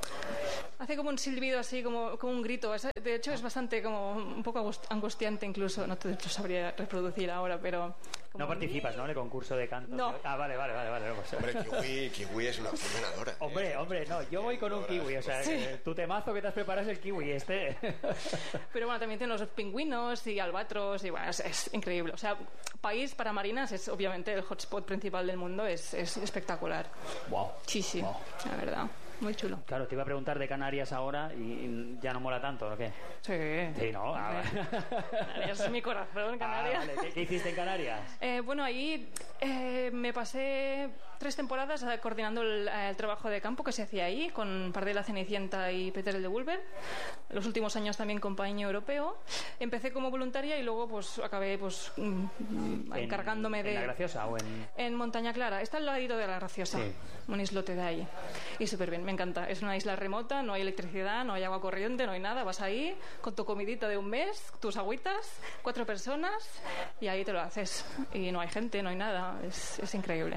[SPEAKER 6] Hace como un silbido así, como un grito. De hecho, es bastante como un poco angustiante incluso. No te lo sabría reproducir ahora, pero...
[SPEAKER 3] No participas, ¿no? En el concurso de canto.
[SPEAKER 6] No.
[SPEAKER 3] Ah, vale.
[SPEAKER 4] Hombre, kiwi es una opción ganadora.
[SPEAKER 3] Hombre, no. Yo voy con un kiwi. O sea, tu temazo que te has preparado es el kiwi este.
[SPEAKER 6] Pero bueno, también tienen los pingüinos y albatros y bueno, es increíble. O sea, país para marinas es obviamente el hotspot principal del mundo. Es espectacular.
[SPEAKER 3] Wow.
[SPEAKER 6] Sí.
[SPEAKER 3] Wow.
[SPEAKER 6] La verdad. Muy chulo.
[SPEAKER 3] Claro, te iba a preguntar de Canarias ahora y ya no mola tanto, ¿o qué?
[SPEAKER 6] Sí,
[SPEAKER 3] ¿no?
[SPEAKER 6] Canarias es mi corazón, Canarias.
[SPEAKER 3] Vale. ¿Qué hiciste en Canarias?
[SPEAKER 6] Bueno, ahí me pasé 3 temporadas coordinando el trabajo de campo que se hacía ahí con Pardela Cenicienta y Peter el de Bulber. Los últimos años también con Paño Europeo. Empecé como voluntaria y luego pues acabé pues encargándome de...
[SPEAKER 3] ¿En La Graciosa o en...?
[SPEAKER 6] En Montaña Clara. Está al ladito de La Graciosa.
[SPEAKER 3] Sí.
[SPEAKER 6] Un islote de ahí. Y súper bien, me encanta. Es una isla remota, no hay electricidad, no hay agua corriente, no hay nada. Vas ahí con tu comidita de un mes, tus agüitas, 4 personas y ahí te lo haces. Y no hay gente, no hay nada. Es increíble.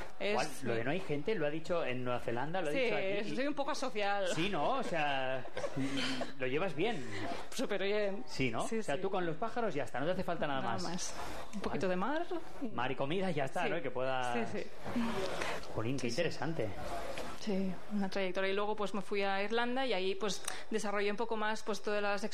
[SPEAKER 3] Lo de no hay gente lo ha dicho en Nueva Zelanda, lo ha dicho aquí.
[SPEAKER 6] Sí, soy un poco asocial.
[SPEAKER 3] Sí, ¿no? O sea, lo llevas bien.
[SPEAKER 6] Súper bien.
[SPEAKER 3] Sí, ¿no?
[SPEAKER 6] Sí,
[SPEAKER 3] o sea, tú con los pájaros ya está, no te hace falta nada más.
[SPEAKER 6] Un poquito de mar.
[SPEAKER 3] Mar y comida y ya está, ¿no? Y que pueda...
[SPEAKER 6] Sí.
[SPEAKER 3] Jolín, qué interesante.
[SPEAKER 6] Sí, una trayectoria. Y luego pues me fui a Irlanda y ahí pues desarrollé un poco más pues todas las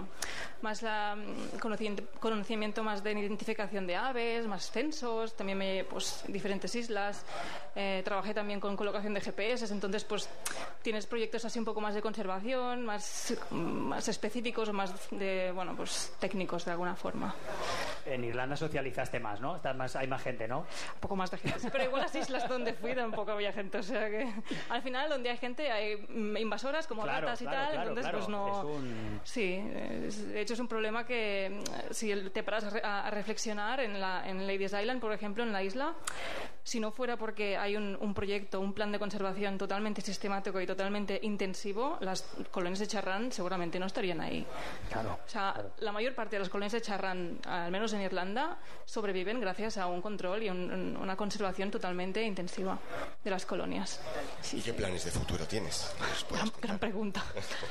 [SPEAKER 6] más la conocimiento más de identificación de aves, más censos, también diferentes islas. Trabajé también con colocación de GPS, entonces pues tienes proyectos así un poco más de conservación, más específicos o más de pues técnicos de alguna forma.
[SPEAKER 3] En Irlanda socializaste más, ¿no? Hay más gente, ¿no?
[SPEAKER 6] Un poco más de gente, pero igual las islas donde fui tampoco había gente, o sea que al final donde hay gente hay invasoras como ratas y tal, entonces pues no... Sí, de hecho es un problema que si te paras a reflexionar en Ladies Island, por ejemplo, en la isla, si no fuera porque hay un proyecto, un plan de conservación totalmente sistemático y totalmente intensivo, las colonias de charrán seguramente no estarían ahí.
[SPEAKER 3] Claro.
[SPEAKER 6] O sea, la mayor parte de las colonias de charrán, al menos en Irlanda, sobreviven gracias a un control y una conservación totalmente intensiva de las colonias.
[SPEAKER 4] ¿Y qué planes de futuro tienes?
[SPEAKER 6] Gran pregunta.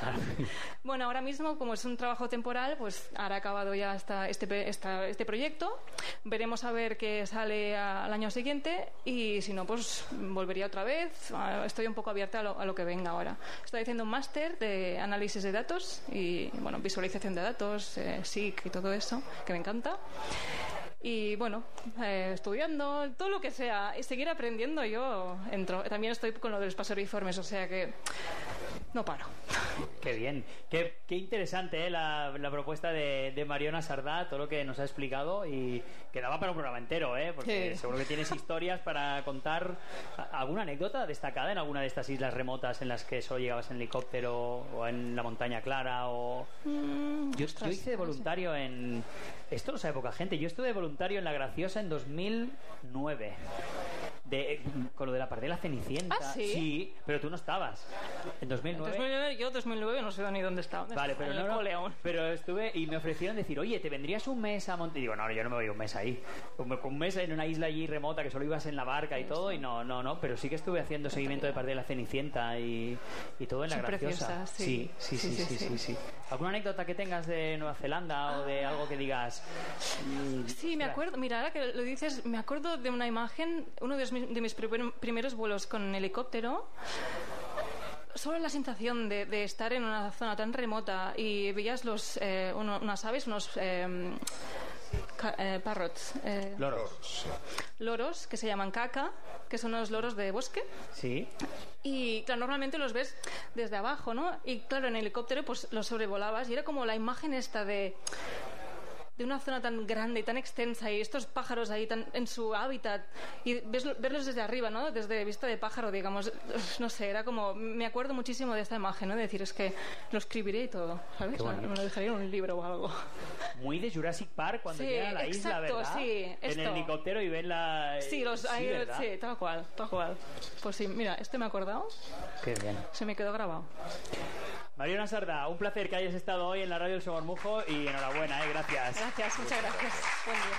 [SPEAKER 6] Bueno, ahora mismo, como es un trabajo temporal, pues ahora ha acabado ya este proyecto. Veremos a ver qué sale al año siguiente y si no, pues volvería otra vez. Estoy un poco abierta a lo que venga ahora. Estoy haciendo un máster de análisis de datos y visualización de datos, SIC y todo eso, que me encanta. Y bueno, estudiando, todo lo que sea, y seguir aprendiendo, yo entro. También estoy con lo de los paseriformes, o sea que no paro.
[SPEAKER 3] Qué bien, qué interesante la propuesta de Mariona Sardá, todo lo que nos ha explicado y que daba para un programa entero, porque seguro que tienes historias para contar. ¿Alguna anécdota destacada en alguna de estas islas remotas en las que solo llegabas en helicóptero o en la Montaña Clara? Yo hice de voluntario en... Esto lo sabe poca gente. Yo estuve de voluntario en La Graciosa en 2009 con lo de la Pardela Cenicienta.
[SPEAKER 6] ¿Ah, sí?
[SPEAKER 3] Sí, pero tú no estabas en 2009.
[SPEAKER 6] Yo 2009 no sé ni dónde estaba.
[SPEAKER 3] Vale, pero no, pero estuve y me ofrecieron decir, oye, ¿te vendrías un mes a Monte? Y digo, no, yo no me voy un mes ahí. Un mes en una isla allí remota que solo ibas en la barca y todo, y no, pero sí que estuve haciendo seguimiento de Pardela Cenicienta y todo en La Graciosa. Sí. ¿Alguna anécdota que tengas de Nueva Zelanda o de algo que digas?
[SPEAKER 6] Sí, me acuerdo. Mira, ahora que lo dices, me acuerdo de una imagen, uno de mis primeros vuelos con helicóptero. Solo la sensación de estar en una zona tan remota y veías unas aves, parrots.
[SPEAKER 3] Loros.
[SPEAKER 6] Loros que se llaman caca, que son unos loros de bosque.
[SPEAKER 3] Sí.
[SPEAKER 6] Y claro, normalmente los ves desde abajo, ¿no? Y claro, en helicóptero pues los sobrevolabas y era como la imagen esta de una zona tan grande y tan extensa y estos pájaros ahí tan en su hábitat y verlos desde arriba, ¿no? Desde vista de pájaro, digamos, no sé, era como, me acuerdo muchísimo de esta imagen, ¿no? De decir, es que lo escribiré y todo, ¿sabes? Me lo dejaría en un libro o algo.
[SPEAKER 3] Muy de Jurassic Park cuando llegan a la isla, ¿verdad?
[SPEAKER 6] Sí,
[SPEAKER 3] en el helicóptero y ven la...
[SPEAKER 6] Sí, sí, tal cual. Pues sí, mira, me he acordado.
[SPEAKER 3] Qué bien.
[SPEAKER 6] Se me quedó grabado.
[SPEAKER 3] Mariona Sardá, un placer que hayas estado hoy en la radio del Somormujo y enhorabuena, gracias.
[SPEAKER 6] Gracias, muchas gracias. Buen día.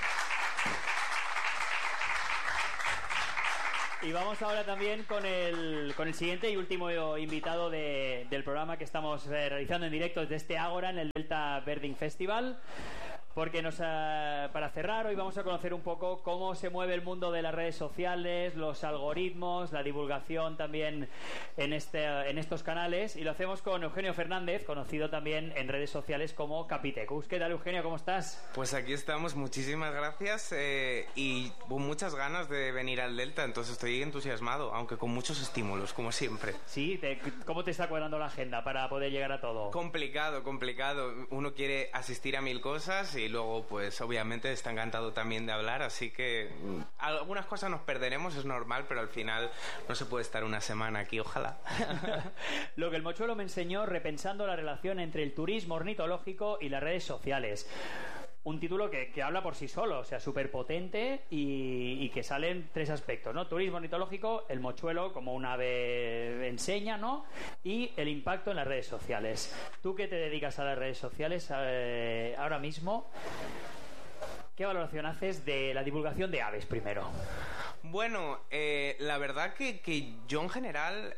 [SPEAKER 3] Y vamos ahora también con el siguiente y último invitado del programa que estamos realizando en directo desde este Ágora en el Delta Birding Festival. Porque para cerrar hoy vamos a conocer un poco cómo se mueve el mundo de las redes sociales, los algoritmos, la divulgación también en estos canales, y lo hacemos con Eugenio Fernández, conocido también en redes sociales como Capitecus. ¿Qué tal, Eugenio? ¿Cómo estás?
[SPEAKER 7] Pues aquí estamos, muchísimas gracias y con muchas ganas de venir al Delta, entonces estoy entusiasmado, aunque con muchos estímulos, como siempre.
[SPEAKER 3] Sí, ¿cómo te está cuadrando la agenda para poder llegar a todo?
[SPEAKER 7] Complicado. Uno quiere asistir a 1000 cosas y luego pues obviamente está encantado también de hablar, así que algunas cosas nos perderemos, es normal, pero al final no se puede estar una semana aquí, ojalá.
[SPEAKER 3] Lo que el mochuelo me enseñó repensando la relación entre el turismo ornitológico y las redes sociales. Un título que habla por sí solo, o sea, súper potente y que salen 3 aspectos, ¿no? Turismo ornitológico, el mochuelo como un ave enseña, ¿no? Y el impacto en las redes sociales. Tú que te dedicas a las redes sociales ahora mismo, ¿qué valoración haces de la divulgación de aves primero?
[SPEAKER 7] Bueno, la verdad que yo en general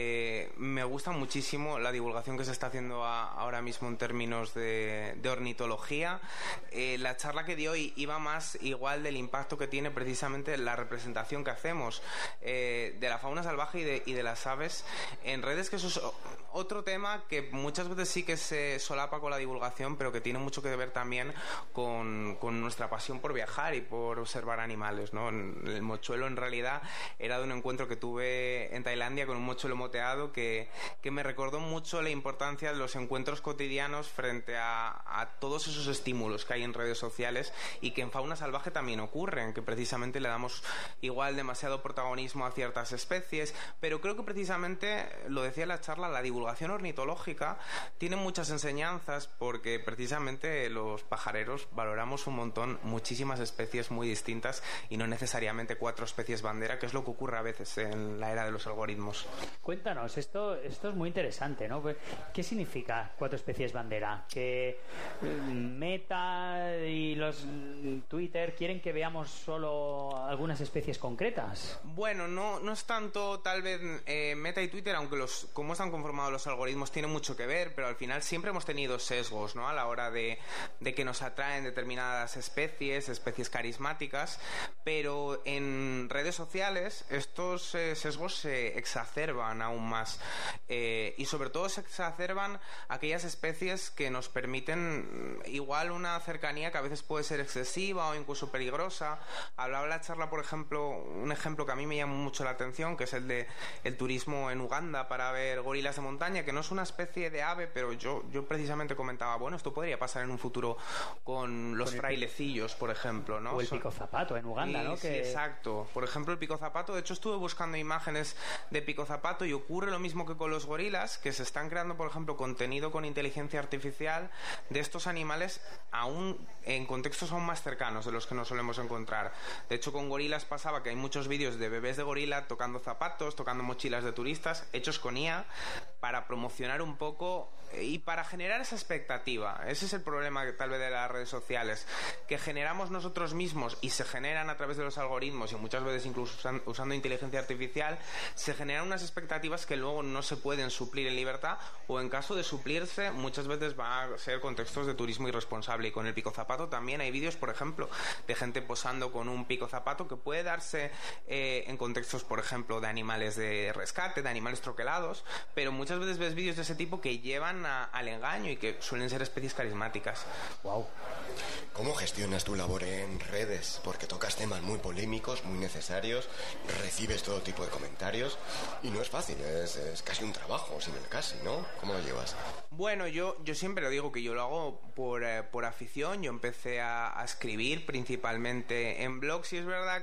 [SPEAKER 7] me gusta muchísimo la divulgación que se está haciendo ahora mismo en términos de ornitología. La charla que di hoy iba más igual del impacto que tiene precisamente la representación que hacemos de la fauna salvaje y de las aves en redes, que eso es otro tema que muchas veces sí que se solapa con la divulgación, pero que tiene mucho que ver también con nuestra pasión por viajar y por observar animales, ¿no? El mochuelo en realidad era de un encuentro que tuve en Tailandia con un mochuelo moteado que me recordó mucho la importancia de los encuentros cotidianos frente a todos esos estímulos que hay en redes sociales y que en fauna salvaje también ocurren, que precisamente le damos igual demasiado protagonismo a ciertas especies, pero creo que precisamente, lo decía en la charla, la divulgación ornitológica tiene muchas enseñanzas, porque precisamente los pajareros valoramos un montón muchísimas especies muy distintas y no necesariamente 4 especies bandera, que es lo que ocurre a veces en la era de los algoritmos.
[SPEAKER 3] Cuéntanos, esto es muy interesante, ¿no? ¿Qué significa 4 especies bandera? ¿Que Meta y los Twitter quieren que veamos solo algunas especies concretas?
[SPEAKER 7] Bueno, no es tanto tal vez Meta y Twitter, aunque cómo están conformados los algoritmos tiene mucho que ver, pero al final siempre hemos tenido sesgos, ¿no? A la hora de que nos atraen determinadas especies carismáticas, pero en redes sociales estos sesgos se exacerban aún más y sobre todo se exacerban aquellas especies que nos permiten igual una cercanía que a veces puede ser excesiva o incluso peligrosa. Hablaba en la charla, por ejemplo, un ejemplo que a mí me llamó mucho la atención, que es el de el turismo en Uganda para ver gorilas de montaña, que no es una especie de ave, pero yo precisamente comentaba, bueno, esto podría pasar en un futuro con los frailecillos, por ejemplo, ¿no?
[SPEAKER 3] O el pico zapato en Uganda, ¿no?
[SPEAKER 7] Sí, exacto. Por ejemplo, el pico zapato, de hecho estuve buscando imágenes de pico zapato y ocurre lo mismo que con los gorilas, que se están creando, por ejemplo, contenido con inteligencia artificial de estos animales aún en contextos aún más cercanos de los que nos solemos encontrar. De hecho, con gorilas pasaba que hay muchos vídeos de bebés de gorila tocando zapatos, tocando mochilas de turistas, hechos con IA, para promocionar un poco y para generar esa expectativa. Ese es el problema tal vez de las redes sociales, que generamos nosotros mismos y se generan a través de los algoritmos y muchas veces incluso usando inteligencia artificial, se generan unas expectativas que luego no se pueden suplir en libertad, o en caso de suplirse muchas veces va a ser contextos de turismo irresponsable. Y con el pico zapato también hay vídeos, por ejemplo, de gente posando con un pico zapato que puede darse en contextos, por ejemplo, de animales de rescate, de animales troquelados, pero muchas veces ves vídeos de ese tipo que llevan al engaño y que suelen ser especies carismáticas.
[SPEAKER 3] Wow.
[SPEAKER 4] ¿Cómo gestionas tu labor en redes? Porque tocas temas muy polémicos, muy necesarios, recibes todo tipo de comentarios y no es fácil, es casi un trabajo, sin el casi, ¿no? ¿Cómo lo llevas?
[SPEAKER 7] Bueno, yo siempre lo digo que yo lo hago por afición. Yo empecé a escribir principalmente en blogs y es verdad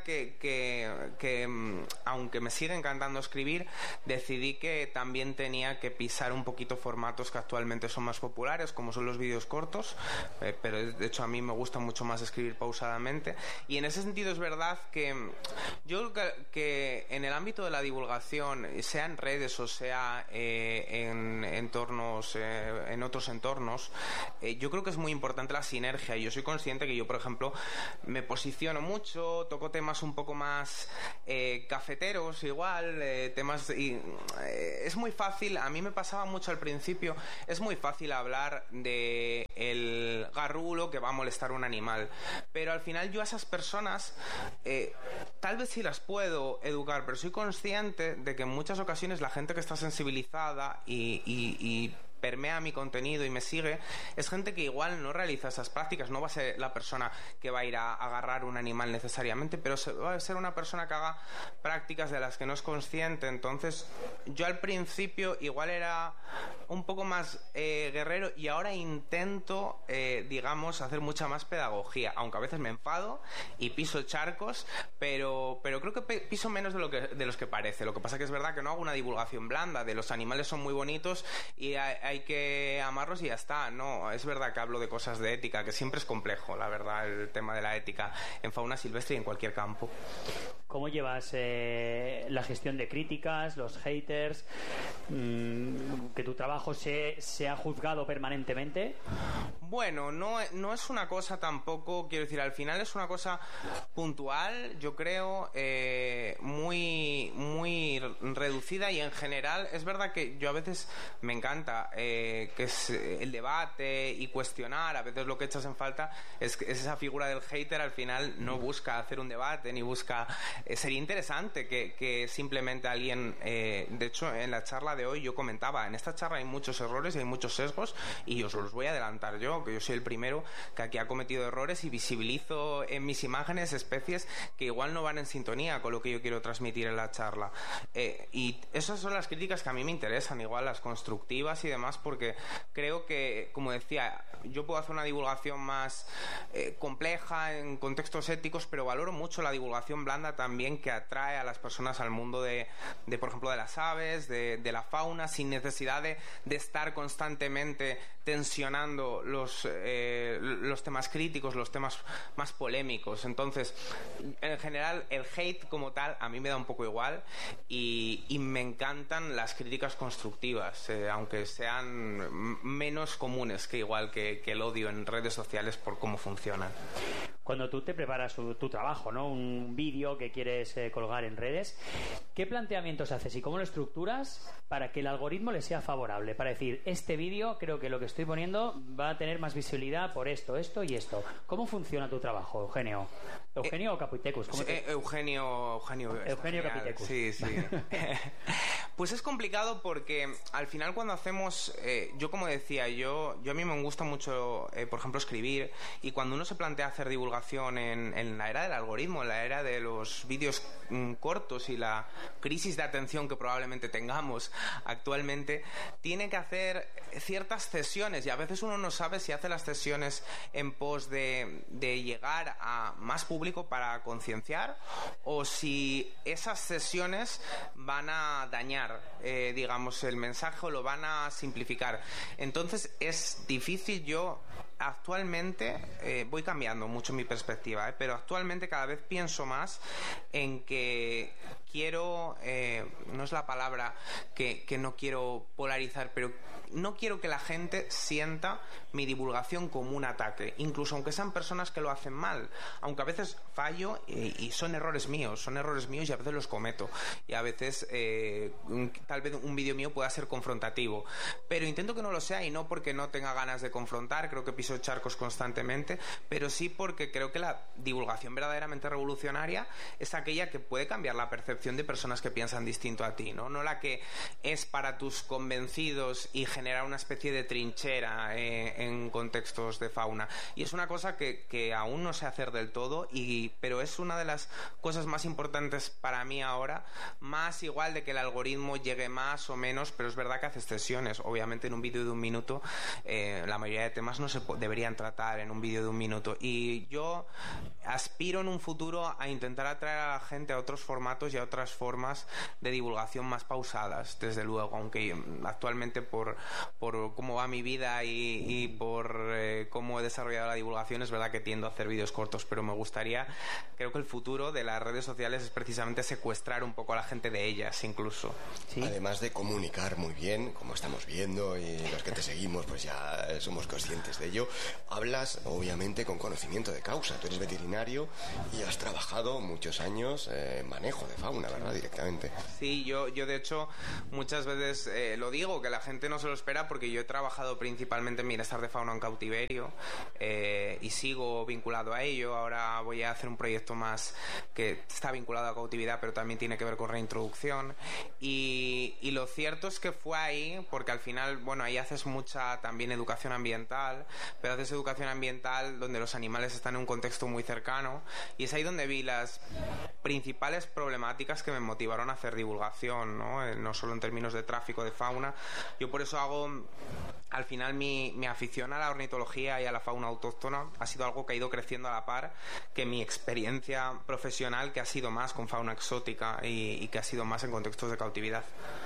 [SPEAKER 7] que aunque me sigue encantando escribir, decidí que también tenía que pisar un poquito formatos que actualmente son más populares, como son los vídeos cortos, pero de hecho a mí me gusta mucho más escribir pausadamente, y en ese sentido es verdad que yo creo que en el ámbito de la divulgación, sea en redes o sea en entornos, en otros entornos, yo creo que es muy importante la sinergia. Yo soy consciente que yo, por ejemplo, me posiciono mucho, toco temas un poco más cafeteros igual, temas y es muy fácil, a mí me pasaba mucho al principio, es muy fácil hablar de el garrulo que va a molestar a un animal, pero al final yo a esas personas tal vez sí las puedo educar, pero soy consciente de que en muchas ocasiones la gente que está sensibilizada y permea mi contenido y me sigue, es gente que igual no realiza esas prácticas, no va a ser la persona que va a ir a agarrar un animal necesariamente, pero va a ser una persona que haga prácticas de las que no es consciente. Entonces yo al principio igual era un poco más guerrero y ahora intento digamos hacer mucha más pedagogía, aunque a veces me enfado y piso charcos, pero creo que piso menos de los que parece. Lo que pasa que es verdad que no hago una divulgación blanda de los animales, son muy bonitos y hay que amarlos y ya está. No, es verdad que hablo de cosas de ética, que siempre es complejo, la verdad, el tema de la ética en fauna silvestre y en cualquier campo.
[SPEAKER 3] ¿Cómo llevas la gestión de críticas, los haters, que tu trabajo sea juzgado permanentemente?
[SPEAKER 7] Bueno, no es una cosa tampoco, quiero decir, al final es una cosa puntual, yo creo, muy, muy reducida, y en general es verdad que yo a veces me encanta que es el debate y cuestionar. A veces lo que echas en falta es esa figura del hater. Al final no busca hacer un debate ni busca... sería interesante que simplemente alguien... de hecho, en la charla de hoy yo comentaba, en esta charla hay muchos errores y hay muchos sesgos, y os los voy a adelantar yo, que yo soy el primero que aquí ha cometido errores y visibilizo en mis imágenes especies que igual no van en sintonía con lo que yo quiero transmitir en la charla. Y esas son las críticas que a mí me interesan, igual las constructivas y demás, porque creo que, como decía, yo puedo hacer una divulgación más compleja en contextos éticos, pero valoro mucho la divulgación blanda también, que atrae a las personas al mundo de por ejemplo, de las aves, de la fauna, sin necesidad de estar constantemente tensionando los temas críticos, los temas más polémicos. Entonces, en general, el hate como tal a mí me da un poco igual, y me encantan las críticas constructivas, aunque sean menos comunes que igual que el odio en redes sociales por cómo funcionan.
[SPEAKER 3] Cuando tú te preparas tu trabajo, ¿no? Un vídeo que quieres colgar en redes, ¿qué planteamientos haces y cómo lo estructuras para que el algoritmo le sea favorable? Para decir, este vídeo creo que lo que estoy poniendo va a tener más visibilidad por esto, esto y esto. ¿Cómo funciona tu trabajo, Eugenio? ¿Eugenio o Capitecus?
[SPEAKER 7] Eugenio
[SPEAKER 3] Capitecus.
[SPEAKER 7] Sí. Pues es complicado porque al final cuando hacemos... yo, como decía, yo a mí me gusta mucho, por ejemplo, escribir, y cuando uno se plantea hacer divulgación en la era del algoritmo, en la era de los vídeos cortos y la crisis de atención que probablemente tengamos actualmente, tiene que hacer ciertas cesiones, y a veces uno no sabe si hace las cesiones en pos de llegar a más público para concienciar, o si esas cesiones van a dañar, digamos, el mensaje, o lo van a simplificar. Entonces es difícil. Yo actualmente voy cambiando mucho mi perspectiva, pero actualmente cada vez pienso más en que quiero, no es la palabra que no quiero polarizar, pero no quiero que la gente sienta mi divulgación como un ataque, incluso aunque sean personas que lo hacen mal, aunque a veces fallo y son errores míos y a veces los cometo, y a veces tal vez un vídeo mío pueda ser confrontativo, pero intento que no lo sea, y no porque no tenga ganas de confrontar. Creo que piso charcos constantemente, pero sí porque creo que la divulgación verdaderamente revolucionaria es aquella que puede cambiar la percepción de personas que piensan distinto a ti, ¿no? No la que es para tus convencidos y generar una especie de trinchera en contextos de fauna. Y es una cosa que aún no sé hacer del todo, pero es una de las cosas más importantes para mí ahora, más igual de que el algoritmo llegue más o menos, pero es verdad que hace excepciones. Obviamente en un vídeo de 1 minuto la mayoría de temas no se deberían tratar en un vídeo de 1 minuto, y yo aspiro en un futuro a intentar atraer a la gente a otros formatos y a otras formas de divulgación más pausadas, desde luego, aunque actualmente por cómo va mi vida y por cómo he desarrollado la divulgación, es verdad que tiendo a hacer vídeos cortos, pero me gustaría, creo que el futuro de las redes sociales es precisamente secuestrar un poco a la gente de ellas, incluso.
[SPEAKER 3] ¿Sí?
[SPEAKER 4] Además de comunicar muy bien, como estamos viendo, y los que te seguimos pues ya somos conscientes de ello, hablas obviamente con conocimiento de causa. Tú eres veterinario y has trabajado muchos años en manejo de fauna, ¿verdad? Directamente.
[SPEAKER 7] Sí, yo de hecho muchas veces lo digo, que la gente no se lo espera, porque yo he trabajado principalmente en bienestar de fauna en cautiverio y sigo vinculado a ello. Ahora voy a hacer un proyecto más que está vinculado a cautividad, pero también tiene que ver con reintroducción, y lo cierto es que fue ahí porque al final, bueno, ahí haces mucha también educación ambiental, pero haces educación ambiental donde los animales están en un contexto muy cercano, y es ahí donde vi las principales problemáticas que me motivaron a hacer divulgación, ¿no? No solo en términos de tráfico de fauna. Yo por eso hago, al final, mi afición a la ornitología y a la fauna autóctona ha sido algo que ha ido creciendo a la par que mi experiencia profesional, que ha sido más con fauna exótica y que ha sido más en contextos de cautividad.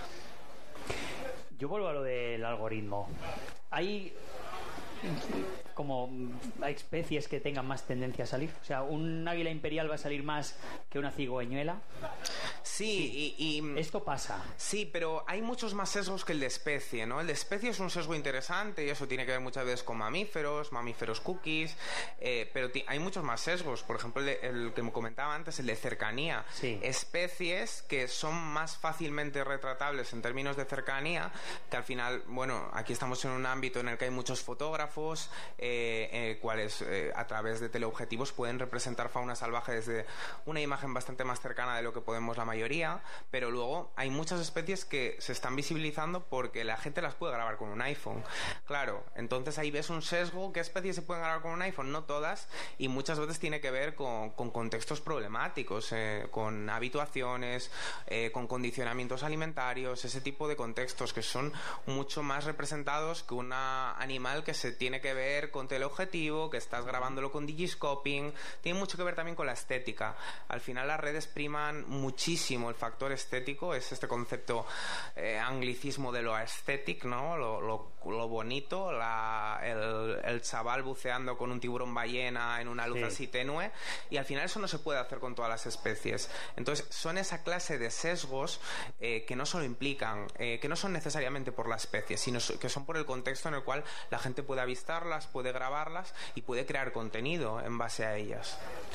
[SPEAKER 3] Yo vuelvo a lo del algoritmo. Hay especies que tengan más tendencia a salir. O sea, un águila imperial va a salir más que una cigüeñuela.
[SPEAKER 7] Sí, y
[SPEAKER 3] esto pasa.
[SPEAKER 7] Sí, pero hay muchos más sesgos que el de especie, ¿no? El de especie es un sesgo interesante y eso tiene que ver muchas veces con mamíferos cookies, pero hay muchos más sesgos. Por ejemplo, el que me comentaba antes, el de cercanía.
[SPEAKER 3] Sí.
[SPEAKER 7] Especies que son más fácilmente retratables en términos de cercanía, que al final, bueno, aquí estamos en un ámbito en el que hay muchos fotógrafos, cuales a través de teleobjetivos pueden representar fauna salvaje desde una imagen bastante más cercana de lo que podemos la mayoría, pero luego hay muchas especies que se están visibilizando porque la gente las puede grabar con un iPhone. Claro, entonces ahí ves un sesgo. ¿Qué especies se pueden grabar con un iPhone? No todas, y muchas veces tiene que ver con contextos problemáticos, con habituaciones, con condicionamientos alimentarios, ese tipo de contextos que son mucho más representados que un animal que se tiene que ver con teleobjetivo, que estás grabándolo con digiscoping. Tiene mucho que ver también con la estética. Al final las redes priman muchísimo el factor estético, es este concepto anglicismo de lo aesthetic, ¿no? Lo bonito, el chaval buceando con un tiburón ballena en una luz así tenue, y al final eso no se puede hacer con todas las especies. Entonces son esa clase de sesgos que no solo implican, que no son necesariamente por la especie, sino que son por el contexto en el cual la gente puede avistarlas, puede grabarlas y puede crear contenido en base a ellas.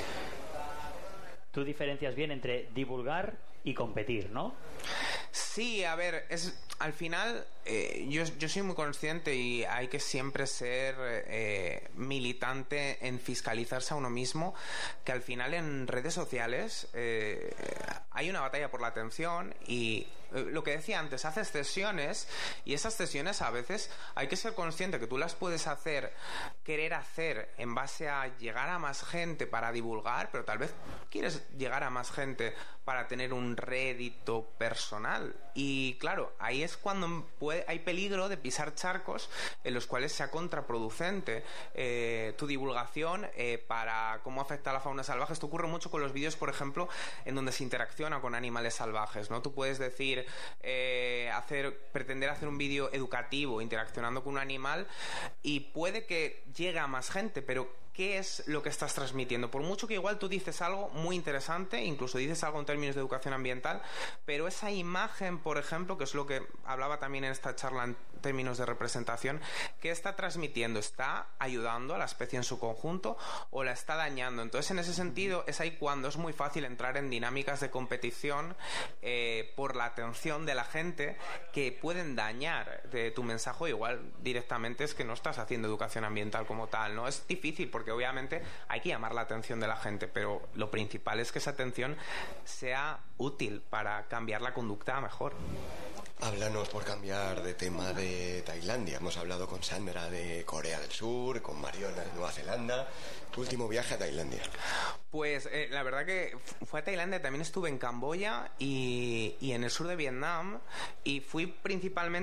[SPEAKER 3] Tú diferencias bien entre divulgar y competir, ¿no?
[SPEAKER 7] Sí, a ver, al final yo soy muy consciente y hay que siempre ser militante en fiscalizarse a uno mismo, que al final en redes sociales hay una batalla por la atención y lo que decía antes, haces sesiones y esas sesiones a veces hay que ser consciente que tú las puedes querer hacer en base a llegar a más gente para divulgar, pero tal vez quieres llegar a más gente para tener un rédito personal. Y claro, ahí es cuando hay peligro de pisar charcos en los cuales sea contraproducente tu divulgación para cómo afecta a la fauna salvaje. Esto ocurre mucho con los vídeos, por ejemplo, en donde se interacciona con animales salvajes, ¿no? Tú puedes decir, pretender hacer un vídeo educativo interaccionando con un animal y puede que llegue a más gente, pero ¿qué es lo que estás transmitiendo? Por mucho que igual tú dices algo muy interesante, incluso dices algo en términos de educación ambiental, pero esa imagen, por ejemplo, que es lo que hablaba también en esta charla en términos de representación, ¿qué está transmitiendo? ¿Está ayudando a la especie en su conjunto o la está dañando? Entonces, en ese sentido, es ahí cuando es muy fácil entrar en dinámicas de competición por la atención de la gente que pueden dañar de tu mensaje. Igual directamente es que no estás haciendo educación ambiental como tal, ¿no? Es difícil porque porque obviamente hay que llamar la atención de la gente, pero lo principal es que esa atención sea útil para cambiar la conducta a mejor.
[SPEAKER 4] Háblanos, por cambiar de tema, de Tailandia. Hemos hablado con Sandra de Corea del Sur, con Mariona de Nueva Zelanda. ¿Tu último viaje a Tailandia?
[SPEAKER 7] Pues la verdad que fue a Tailandia, también estuve en Camboya y en el sur de Vietnam, y fui principalmente